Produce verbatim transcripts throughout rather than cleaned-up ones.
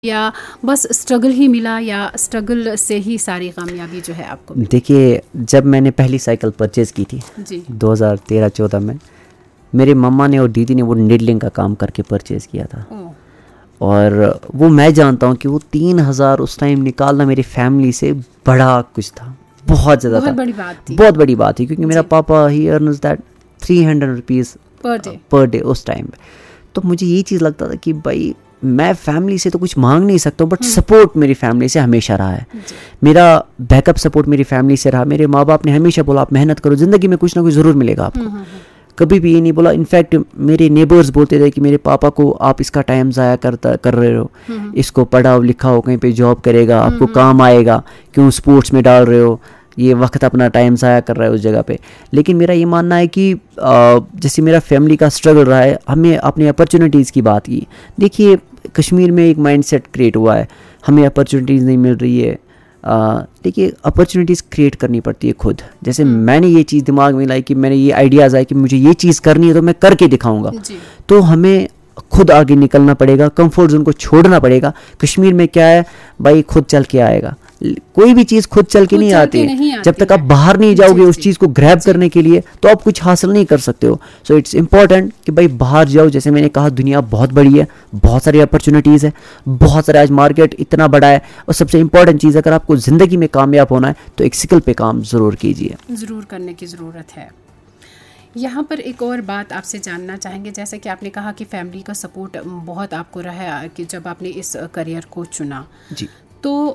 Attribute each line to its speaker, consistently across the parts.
Speaker 1: या बस स्ट्रगल ही मिला या स्ट्रगल से ही सारी कामयाबी जो है आपको मिली?
Speaker 2: देखिए, जब मैंने पहली साइकिल परचेज़ की थी
Speaker 1: जी
Speaker 2: दो हज़ार तेरह चौदह में, मेरे मम्मा ने और दीदी ने वो नीडलिंग का काम करके परचेज़ किया था।
Speaker 1: ओ,
Speaker 2: और वो मैं जानता हूँ कि वो तीन हज़ार उस टाइम निकालना मेरी फैमिली से बड़ा कुछ था, बहुत ज़्यादा
Speaker 1: बहुत
Speaker 2: था,
Speaker 1: बड़ी बात थी।
Speaker 2: बहुत बड़ी बात थी, क्योंकि मेरा
Speaker 1: जी।
Speaker 2: पापा ही earns that three hundred rupees
Speaker 1: per day.
Speaker 2: Per day उस टाइम पे। तो मुझे ये चीज़ लगता था कि भाई मैं फैमिली से तो कुछ मांग नहीं सकता हूँ, बट सपोर्ट मेरी फैमिली से हमेशा रहा है।
Speaker 1: जी।
Speaker 2: मेरा बैकअप सपोर्ट मेरी फैमिली से रहा। मेरे माँ बाप ने हमेशा बोला आप मेहनत करो, ज़िंदगी में कुछ ना कुछ ज़रूर मिलेगा आपको। कभी भी ये नहीं बोला। इनफैक्ट मेरे नेबर्स बोलते थे कि मेरे पापा को आप इसका टाइम ज़ाया करता कर रहे हो, इसको पढ़ाओ लिखाओ, कहीं पे जॉब करेगा, आपको काम आएगा, क्यों स्पोर्ट्स में डाल रहे हो, ये वक्त अपना टाइम ज़ाया कर रहा है उस जगह पे। लेकिन मेरा ये मानना है कि आ, जैसे मेरा फैमिली का स्ट्रगल रहा है, हमें अपने अपॉर्चुनिटीज़ की बात की। देखिए, कश्मीर में एक माइंडसेट क्रिएट हुआ है, हमें अपॉर्चुनिटीज़ नहीं मिल रही है। देखिए, अपॉर्चुनिटीज़ क्रिएट करनी पड़ती है खुद। जैसे मैंने ये चीज़ दिमाग में लाई कि मैंने ये आइडियाज़ आए कि मुझे ये चीज़ करनी है तो मैं करके दिखाऊंगा। तो हमें खुद आगे निकलना पड़ेगा, कंफर्ट जोन को छोड़ना पड़ेगा। कश्मीर में क्या है भाई, खुद चल के आएगा। कोई भी चीज़ खुद चल के नहीं आती है। जब तक आप बाहर नहीं जाओगे उस चीज़ को ग्रैब करने के लिए, तो आप कुछ हासिल नहीं कर सकते हो। सो इट्स इम्पॉर्टेंट कि भाई बाहर जाओ। जैसे मैंने कहा, दुनिया बहुत बड़ी है, बहुत सारी अपॉर्चुनिटीज़ है, बहुत सारे, आज मार्केट इतना बड़ा है। और सबसे इंपॉर्टेंट चीज़, अगर आपको ज़िंदगी में कामयाब होना है तो एक स्किल पे काम ज़रूर कीजिए,
Speaker 1: ज़रूर करने की ज़रूरत है। यहाँ पर एक और बात आपसे जानना चाहेंगे, जैसे कि आपने कहा कि फैमिली का सपोर्ट बहुत आपको रहा है कि जब आपने इस करियर को चुना
Speaker 2: जी।
Speaker 1: तो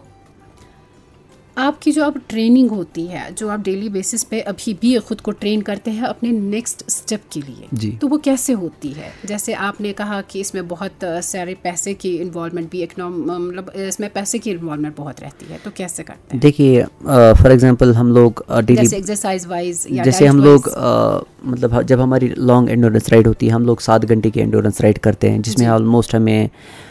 Speaker 1: आपकी जो अब ट्रेनिंग होती है, जो आप डेली बेसिस पे अभी भी खुद को ट्रेन करते हैं अपने नेक्स्ट स्टेप के लिए,
Speaker 2: जी।
Speaker 1: तो वो कैसे होती है? जैसे आपने कहा कि इसमें बहुत सारे पैसे की इन्वॉल्वमेंट भी, मतलब इसमें पैसे की इन्वॉल्वमेंट बहुत रहती है, तो कैसे करते हैं?
Speaker 2: देखिए, फॉर एग्जांपल हम लोग डेली,
Speaker 1: जैसे एक्सरसाइज वाइज या
Speaker 2: जैसे हम लोग uh, मतलब जब हमारी लॉन्ग एंडोरेंस राइड होती है, हम लोग सात घंटे की एंडोरेंस राइड करते हैं, जिसमें ऑलमोस्ट हमें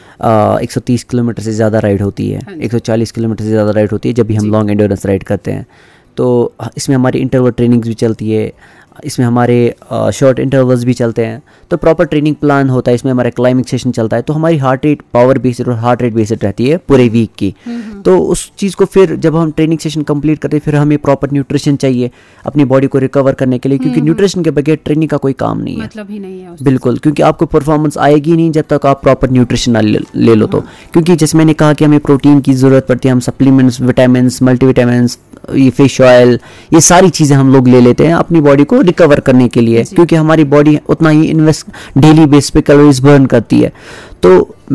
Speaker 2: एक सौ तीस किलोमीटर से ज़्यादा राइड होती है, एक सौ चालीस किलोमीटर से ज़्यादा राइड होती है जब भी हम लॉन्ग एंडोरेंस राइड करते हैं। तो इसमें हमारी इंटरवल ट्रेनिंग्स भी चलती है, इसमें हमारे शॉर्ट इंटरवल्स भी चलते हैं। तो प्रॉपर ट्रेनिंग प्लान होता है, इसमें हमारा क्लाइमिंग सेशन चलता है। तो हमारी हार्ट रेट पावर बेस्ड और हार्ट रेट बेस्ड रहती है पूरे वीक की। तो उस चीज़ को फिर जब हम ट्रेनिंग सेशन कंप्लीट करते हैं, फिर हमें प्रॉपर न्यूट्रिशन चाहिए अपनी बॉडी को रिकवर करने के लिए, क्योंकि न्यूट्रिशन के बगैर ट्रेनिंग का कोई काम नहीं है,
Speaker 1: मतलब ही नहीं है।
Speaker 2: बिल्कुल, क्योंकि आपको परफॉर्मेंस आएगी नहीं जब तक आप प्रॉपर न्यूट्रिशन ना ले, ले लो तो। क्योंकि जैसे मैंने कहा कि हमें प्रोटीन की ज़रूरत पड़ती है, हम सप्लीमेंट्स, विटामिन, मल्टीविटामिन्स, ये फिश ऑयल, ये सारी चीज़ें हम लोग ले लेते हैं अपनी बॉडी को रिकवर करने के लिए, क्योंकि हमारी बॉडी उतना ही इन्वेस्ट डेली बेस पे कैलोरीज बर्न करती है। तो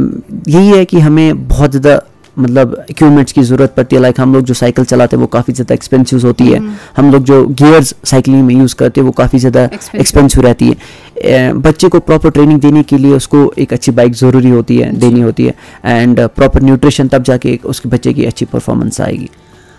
Speaker 2: यही है कि हमें बहुत ज़्यादा मतलब इक्विपमेंट्स की ज़रूरत पड़ती है। लाइक हम लोग जो साइकिल चलाते हैं वो काफ़ी ज़्यादा एक्सपेंसिव होती है, हम लोग जो गियर्स साइकिलिंग में यूज़ करते हैं वो काफ़ी ज़्यादा एक्सपेंसिव रहती है। बच्चे को प्रॉपर ट्रेनिंग देने के लिए उसको एक अच्छी बाइक ज़रूरी होती है, देनी होती है, एंड प्रॉपर न्यूट्रिशन, तब जाके उसके बच्चे की अच्छी परफॉर्मेंस आएगी।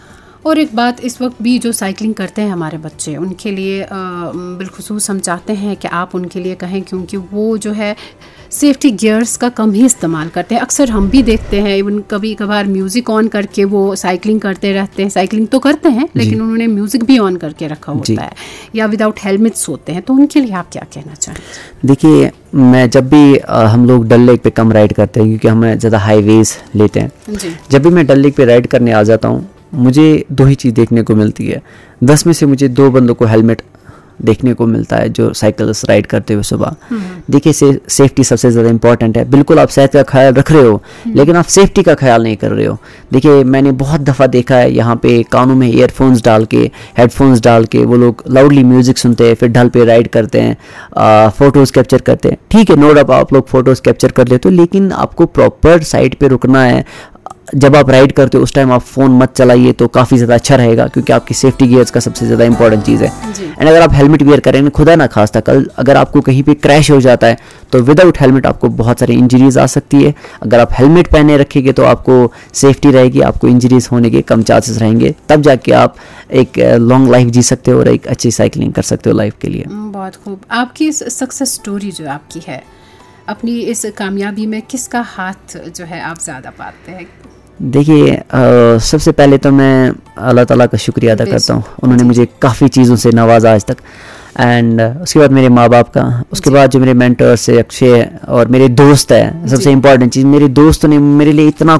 Speaker 1: और एक बात, इस वक्त भी जो साइकिलिंग करते हैं हमारे बच्चे, उनके लिए बिलखुसूस हम चाहते हैं कि आप उनके लिए कहें, क्योंकि वो जो है सेफ्टी गियर्स का कम ही इस्तेमाल करते हैं। अक्सर हम भी देखते हैं, इवन कभी कभार म्यूज़िक ऑन करके वो साइकिलिंग करते रहते हैं। साइकिलिंग तो करते हैं लेकिन उन्होंने म्यूज़िक भी ऑन करके रखा होता है, या विदाउट हेलमेट्स होते हैं। तो उनके लिए आप क्या कहना चाहेंगे?
Speaker 2: देखिए, मैं जब भी आ, हम लोग डल लेक पे कम राइड करते हैं, क्योंकि हम ज़्यादा हाईवेज लेते हैं।
Speaker 1: जी।
Speaker 2: जब भी मैं डल लेक पे राइड करने आ जाता हूँ, मुझे दो ही चीज़ देखने को मिलती है। दस में से मुझे दो बंदों को हेलमेट देखने को मिलता है जो साइकिल्स राइड करते हुए सुबह। देखिए, से, सेफ्टी सबसे ज़्यादा इंपॉर्टेंट है। बिल्कुल आप सेहत का ख्याल रख रहे हो, लेकिन आप सेफ्टी का ख्याल नहीं कर रहे हो। देखिए, मैंने बहुत दफ़ा देखा है यहाँ पे कानों में ईयरफोन्स डाल के, हेडफोन्स डाल के वो लोग लाउडली म्यूज़िक सुनते हैं, फिर ढल पे राइड करते हैं, फ़ोटोज़ कैप्चर करते हैं। ठीक है, नो डाउट आप लोग फ़ोटोज़ कैप्चर कर लेते हो, लेकिन आपको प्रॉपर साइड पर रुकना है। जब आप राइड करते हो उस टाइम आप फ़ोन मत चलाइए तो काफ़ी ज़्यादा अच्छा रहेगा, क्योंकि आपकी सेफ्टी गियर्स का सबसे ज़्यादा इंपॉर्टेंट चीज़ है। एंड अगर आप हेलमेट वेयर करेंगे, खुदा ना खास्ता कल अगर आपको कहीं पे क्रैश हो जाता है तो विदाउट हेलमेट आपको बहुत सारी इंजरीज आ सकती है। अगर आप हेलमेट पहने रखेंगे तो आपको सेफ्टी रहेगी, आपको इंजरीज होने के कम चांसेस रहेंगे, तब जाके आप एक लॉन्ग लाइफ जी सकते हो और एक अच्छी साइकिलिंग कर सकते हो लाइफ के लिए।
Speaker 1: बहुत खूब। आपकी इस सक्सेस स्टोरी जो आपकी है, अपनी इस कामयाबी में किसका हाथ जो है आप ज़्यादा पाते हैं?
Speaker 2: देखिए, सबसे पहले तो मैं अल्लाह ताला का शुक्रिया अदा करता हूँ। उन्होंने मुझे काफ़ी चीज़ों से नवाजा आज तक। एंड उसके बाद मेरे माँ बाप का, उसके बाद जो मेरे मेंटर्स है अक्षय और मेरे दोस्त है, सबसे इम्पोर्टेंट चीज़ मेरे दोस्तों ने मेरे लिए इतना